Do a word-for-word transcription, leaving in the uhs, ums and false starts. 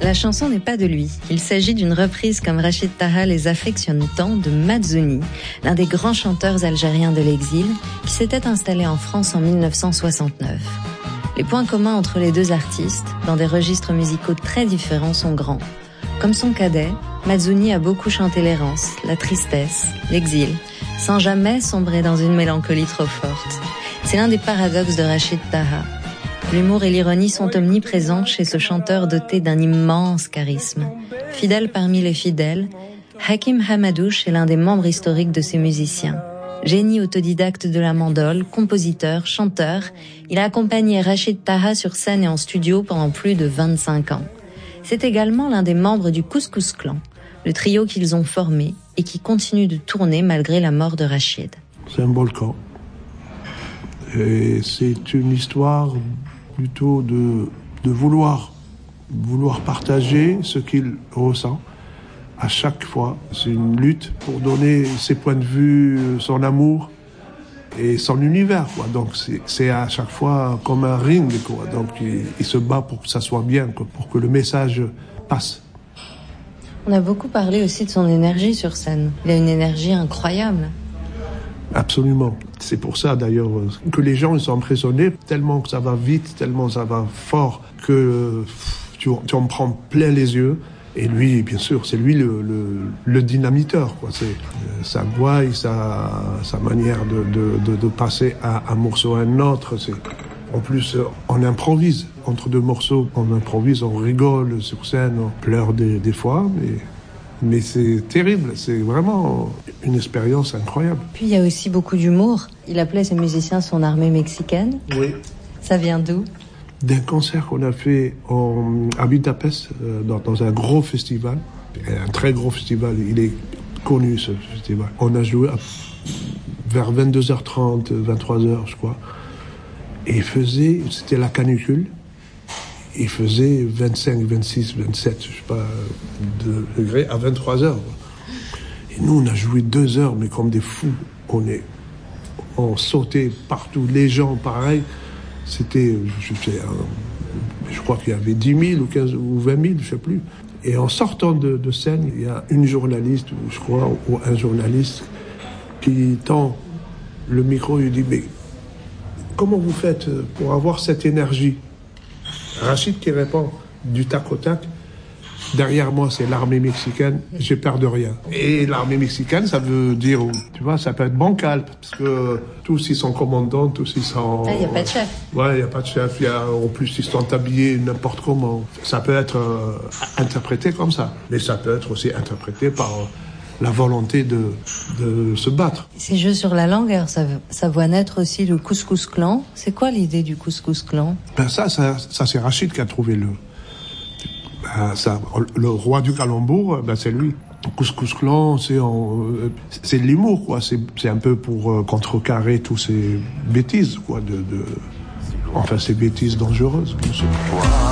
La chanson n'est pas de lui. Il s'agit d'une reprise, comme Rachid Taha les affectionne tant, de Mazzoni, l'un des grands chanteurs algériens de l'exil, qui s'était installé en France en mille neuf cent soixante-neuf. Les points communs entre les deux artistes, dans des registres musicaux très différents, sont grands. Comme son cadet, Mazzoni a beaucoup chanté l'errance, la tristesse, l'exil, sans jamais sombrer dans une mélancolie trop forte. C'est l'un des paradoxes de Rachid Taha. L'humour et l'ironie sont omniprésents chez ce chanteur doté d'un immense charisme. Fidèle parmi les fidèles, Hakim Hamadouche est l'un des membres historiques de ces musiciens. Génie autodidacte de la mandole, compositeur, chanteur, il a accompagné Rachid Taha sur scène et en studio pendant plus de vingt-cinq ans. C'est également l'un des membres du Couscous Clan, le trio qu'ils ont formé et qui continue de tourner malgré la mort de Rachid. C'est un volcan. Et c'est une histoire plutôt de, de vouloir, vouloir partager ce qu'il ressent à chaque fois. C'est une lutte pour donner ses points de vue, son amour et son univers, quoi. Donc c'est, c'est à chaque fois comme un ring, quoi. Donc il, il se bat pour que ça soit bien, quoi, pour que le message passe. On a beaucoup parlé aussi de son énergie sur scène. Il a une énergie incroyable. Absolument. C'est pour ça d'ailleurs que les gens ils sont impressionnés, tellement que ça va vite, tellement ça va fort, que tu, tu en prends plein les yeux. Et lui, bien sûr, c'est lui le, le, le dynamiteur, quoi. C'est euh, sa voix et sa, sa manière de, de, de, de passer à un morceau à un autre. C'est, en plus, on improvise. Entre deux morceaux, on improvise, on rigole sur scène, on pleure des, des fois, mais... Mais c'est terrible, c'est vraiment une expérience incroyable. Puis il y a aussi beaucoup d'humour. Il appelait ses musiciens son armée mexicaine. Oui. Ça vient d'où ? D'un concert qu'on a fait en, à Budapest, euh, dans, dans un gros festival. Un très gros festival, il est connu ce festival. On a joué à, vers vingt-deux heures trente, vingt-trois heures je crois. Et il faisait, c'était la canicule. Il faisait vingt-cinq, vingt-six, vingt-sept, je sais pas, degrés à vingt-trois heures. Et nous, on a joué deux heures, mais comme des fous. On est, on sautait partout. Les gens, pareil. C'était, je sais, je crois qu'il y avait dix mille ou quinze ou vingt mille, je sais plus. Et en sortant de, de scène, il y a une journaliste, je crois, ou un journaliste, qui tend le micro et lui dit, mais comment vous faites pour avoir cette énergie ? Rachid qui répond du tac au tac, derrière moi c'est l'armée mexicaine, j'ai peur de rien. Et l'armée mexicaine, ça veut dire, tu vois, ça peut être bancal, parce que tous ils sont commandants, tous ils sont... Il n'y a pas de chef. Ouais, il n'y a pas de chef, y a, en plus ils sont habillés n'importe comment. Ça peut être euh, interprété comme ça, mais ça peut être aussi interprété par... Euh, la volonté de, de se battre. Ces jeux sur la langue, alors ça, ça voit naître aussi le Couscous Clan. C'est quoi l'idée du Couscous Clan ? Ben ça, ça, ça c'est Rachid qui a trouvé le... Ben ça, le roi du calembour, ben c'est lui. Le Couscous Clan, c'est, en, c'est de l'humour, quoi. C'est, c'est un peu pour contrecarrer tous ces bêtises, quoi. De, de, enfin, ces bêtises dangereuses, bien sûr.